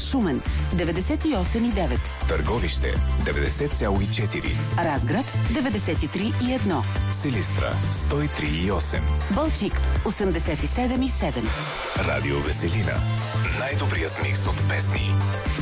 Шумен 98,9, Търговище 90,4, Разград 93,1, Силистра 103,8, Балчик 87,7. Радио Веселина. Най-добрият микс от песни.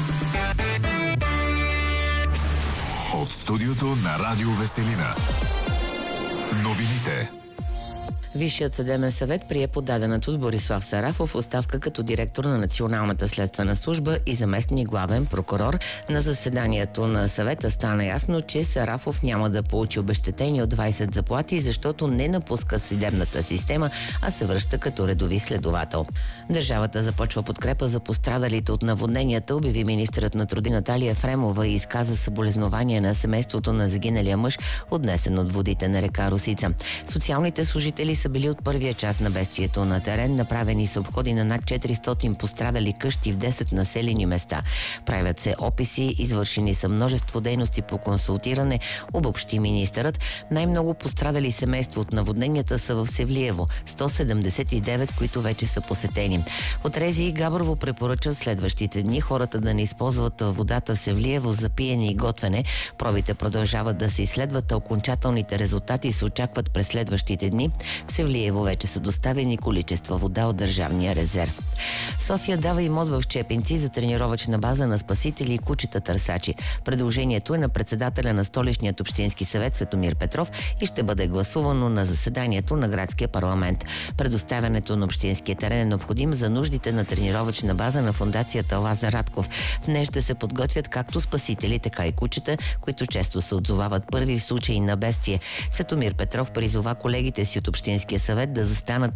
От студиото на Радио Веселина. Новините. Висшият съдебен съвет прие подадената от Борислав Сарафов оставка като директор на Националната следствена служба и заместник главен прокурор. На заседанието на съвета стана ясно, че Сарафов няма да получи обезщетение от 20 заплати, защото не напуска съдебната система, а се връща като редови следовател. Държавата започва подкрепа за пострадалите от наводненията, обяви министърът на труда Наталия Ефремова и изказа съболезнования на семейството на загиналия мъж, отнесен от водите на река Росица. Социалните служители са били от първия час на бедствието на терен. Направени са обходи на над 400 пострадали къщи в 10 населени места. Правят се описи, извършени са множество дейности по консултиране, обобщи министърът. Най-много пострадали семейства от наводненията са в Севлиево – 179, които вече са посетени. От Рези и Габрово препоръчат следващите дни хората да не използват водата в Севлиево за пиене и готвене. Пробите продължават да се изследват, а окончателните резултати се очакват през следващите дни. В Севлиево вече са доставени количества вода от държавния резерв. София дава имот в Чепинци за тренировъчна база на спасители и кучета търсачи. Предложението е на председателя на Столичният общински съвет Светомир Петров и ще бъде гласувано на заседанието на градския парламент. Предоставянето на общинския терен е необходим за нуждите на тренировъчна база на фондацията Лазар Радков. В нея ще се подготвят както спасители, така и кучета, които често се отзовават първи в случаи на бедствие. Светомир Петров призова колегите си от общинския съвет да застанат